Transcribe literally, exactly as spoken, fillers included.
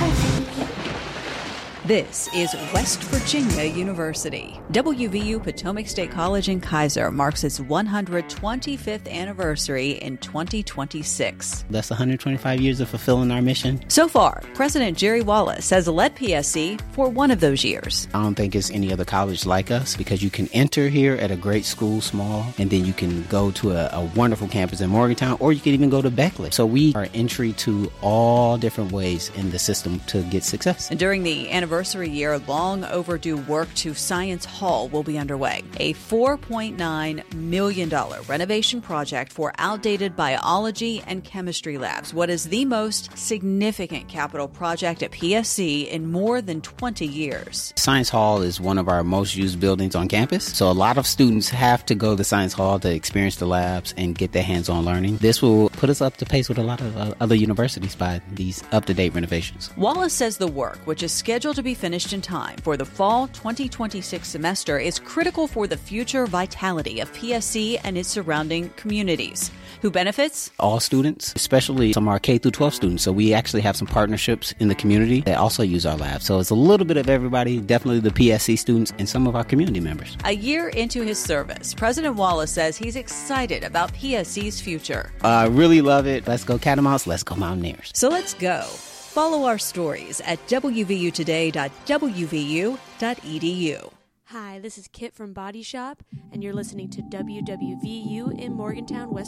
This is West Virginia University. W V U Potomac State College in Kaiser marks its one hundred twenty-fifth anniversary in twenty twenty-six. That's one hundred twenty-five years of fulfilling our mission. So far, President Jerry Wallace has led P S C for one of those years. I don't think it's any other college like us because you can enter here at a great school, small, and then you can go to a, a wonderful campus in Morgantown, or you can even go to Beckley. So we are entry to all different ways in the system to get success. And during the anniversary year, long overdue work to Science Hall will be underway. A four point nine million dollars renovation project for outdated biology and chemistry labs. What is the most significant capital project at P S C in more than twenty years? Science Hall is one of our most used buildings on campus. So a lot of students have to go to Science Hall to experience the labs and get their hands-on learning. This will put us up to pace with a lot of uh, other universities by these up-to-date renovations. Wallace says the work, which is scheduled to be finished in time for the fall twenty twenty-six semester, is critical for the future vitality of P S C and its surrounding communities. Who benefits? All students, especially some of our K through twelve students. So we actually have some partnerships in the community that also use our lab. So it's a little bit of everybody, definitely the P S C students and some of our community members. A year into his service, President Wallace says he's excited about P S C's future. I uh, really love it. Let's go Catamounts. Let's go Mountaineers. So let's go. Follow our stories at w v u today dot w v u dot e d u. Hi, this is Kit from Body Shop, and you're listening to W W V U in Morgantown, West